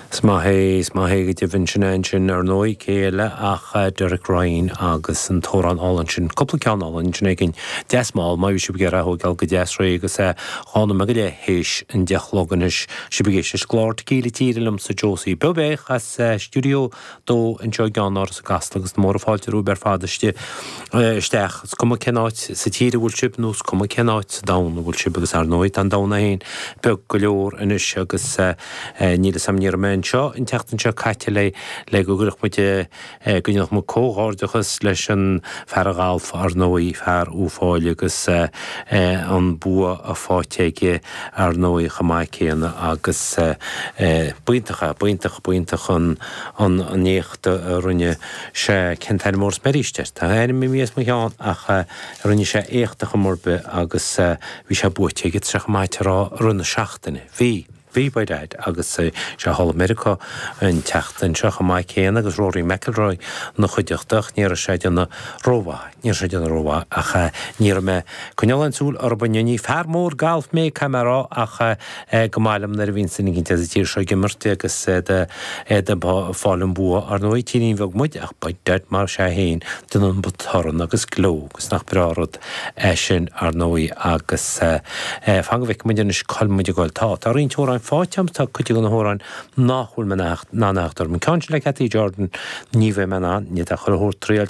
Smahé go dtíhann sin ar nói céile ach Derek Ryan agus an tóran álan sin coppla cean álan sin gin deasmáil mai si gur athgáil go deasré agus chána me go le héis an deachlóganis si begéis is glár cíle tírilm sa Josie Bebéich as studio dó an seo ganar sa gas agus mór fáilteú ber fádaiste isteach cum cenáid sa tíre bhúil sib nús cum cenáid sa dana bhúil sib agus ar nóid an dana hain be go leor inis agus níle samníar men seo in teachtan seo caite le go gurach muide gneach mo cóáirdachas leis an ferragáilf ar nóí fear úfáil agus an bua a fáiteige ar nóí chamáid céanna agus buintach an néachta runne sé cintain mór smerísteir. Tá éana mí míos mo cheán ach runne sé éachta chamórbe agus bhí sé buiteige tre chamáid rá runna seachtainna. Bhí baidid agus se Hall America an teachtain seo chamáid céanna agus Rory McIlroy na chuideochtach níar sé na róha, níor sé na róha ach níor me chuneáin súl ar banní fear mór galf mé camera ach gomáilem na bhín sin ginn tíir seo gimirte agus fáilm bua ar nó tíí bheh muid ach baidid mar sé héin den an butthran agus gló agus nach brárad sin ar nóí agus fangahhic muidir is colmuide gáil tá. Tá rín tóráin fáiteam tá chuide go na hóráin nachhfuil me náachtar. Min cáint le Cathy Jordan ní bheith me ná ní a chur tríal